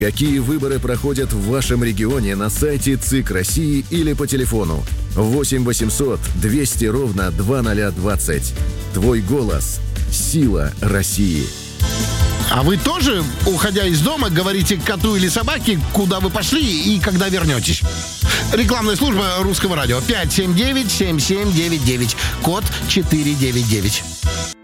Какие выборы проходят в вашем регионе на сайте ЦИК России или по телефону 8 800 200 ровно 2020. Твой голос – сила России. А вы тоже, уходя из дома, говорите коту или собаке, куда вы пошли и когда вернетесь? Рекламная служба Русского радио 579-7799, код 499.